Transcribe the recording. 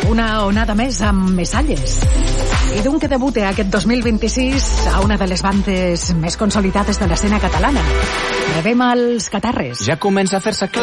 una onada més amb Mesalles. I d'un que debute aquest 2026 a una de les bandes més consolidades de l'escena catalana. Rebem els Catarres. Ja comença a fer-se clar.